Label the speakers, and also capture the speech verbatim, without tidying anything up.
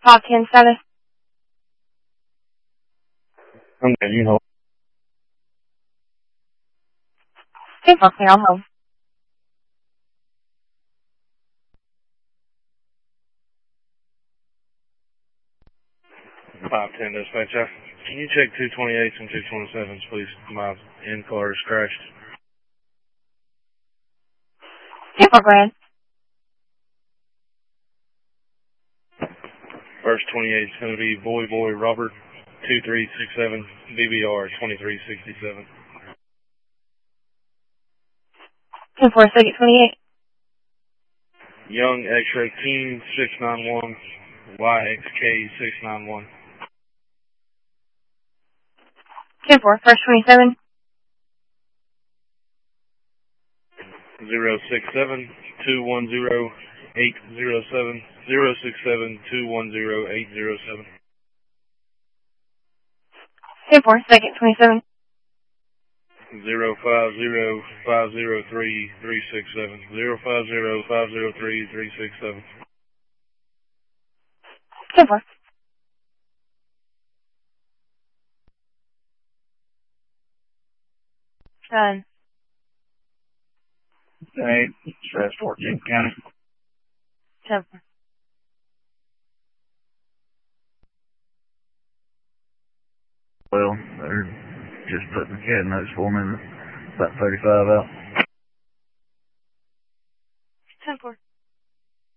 Speaker 1: five ten seven.
Speaker 2: Okay, you hold.
Speaker 1: ten four clear, I'll hold.
Speaker 2: five ten dispatcher. Can you check two twenty-eights and two twenty-sevens, please? My in-car is crashed.
Speaker 1: ten four grand.
Speaker 2: First twenty-eight is going to be Boy Boy Robert, two three six seven, B B R twenty-three sixty-seven.
Speaker 1: ten four second twenty-eight.
Speaker 2: Young X-Ray Team six nine one, Y X K six nine one.
Speaker 1: ten four first twenty-seven.
Speaker 2: zero six seven, two one zero, eight zero seven, zero six seven, two one zero, eight zero seven.
Speaker 1: ten four second twenty-seven.
Speaker 2: zero five zero, five zero three, three six seven. zero five zero, five zero three, three six seven.
Speaker 1: ten four. Done.
Speaker 3: Hey, stress fourteen County.
Speaker 1: ten four.
Speaker 3: Well, they're just putting the cat notes for me, about thirty-five out.